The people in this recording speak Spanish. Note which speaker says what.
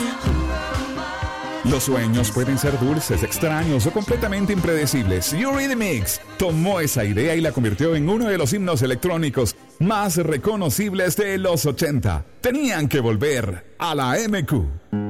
Speaker 1: Los sueños pueden ser dulces, extraños o completamente impredecibles. Eurythmics tomó esa idea y la convirtió en uno de los himnos electrónicos más reconocibles de los 80. Tenían que volver a la MQ.